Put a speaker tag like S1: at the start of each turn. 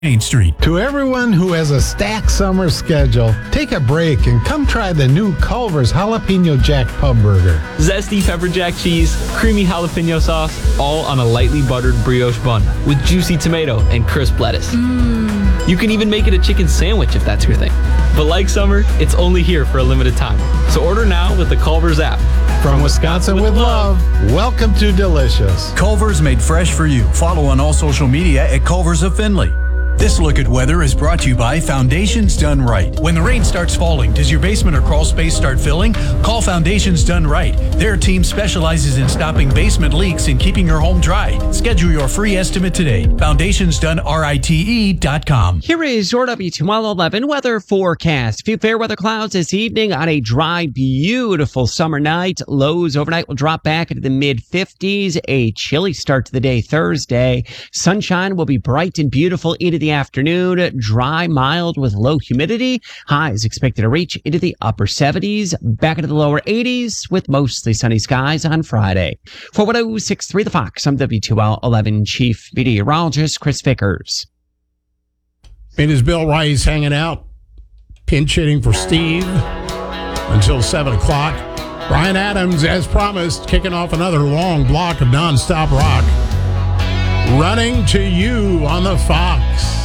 S1: Main Street.
S2: To everyone who has a stacked summer schedule, take a break and come try the new Culver's Jalapeno Jack Pub Burger.
S3: Zesty pepper jack cheese, creamy jalapeno sauce, all on a lightly buttered brioche bun with juicy tomato and crisp lettuce. You can even make it a chicken sandwich if that's your thing. But like summer, it's only here for a limited time. So order now with the Culver's app.
S2: From Wisconsin with love, welcome to Delicious.
S1: Culver's made fresh for you. Follow on all social media at Culver's of Findlay. This look at weather is brought to you by Foundations Done Right. When the rain starts falling, does your basement or crawl space start filling? Call Foundations Done Right. Their team specializes in stopping basement leaks and keeping your home dry. Schedule your free estimate today. FoundationsDoneRite.com.
S4: Here is your W2L11 weather forecast. A few fair weather clouds this evening on a dry, beautiful summer night. Lows overnight will drop back into the mid-50s. A chilly start to the day Thursday. Sunshine will be bright and beautiful into the afternoon. Dry, mild with low humidity. Highs expected to reach into the upper 70s, back into the lower 80s with mostly sunny skies on Friday. For 106.3 The Fox, I'm W2L11 Chief Meteorologist Chris Vickers.
S5: It is Bill Rice hanging out, pinch hitting for Steve until 7 o'clock. Brian Adams, as promised, kicking off another long block of nonstop rock. Running to You on the Fox.